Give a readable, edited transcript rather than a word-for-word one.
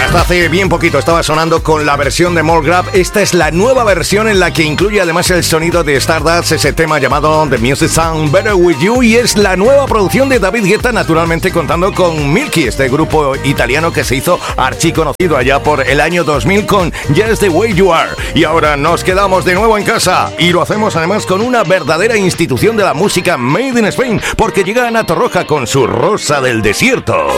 Hasta hace bien poquito estaba sonando con la versión de Molgrab. Esta es la nueva versión en la que incluye además el sonido de Stardust, ese tema llamado The Music Sound Better With You, y es la nueva producción de David Guetta, naturalmente contando con Milky, este grupo italiano que se hizo archiconocido allá por el año 2000 con Just The Way You Are. Y ahora nos quedamos de nuevo en casa y lo hacemos además con una verdadera institución de la música made in Spain, porque llega Ana Torroja con su Rosa del Desierto.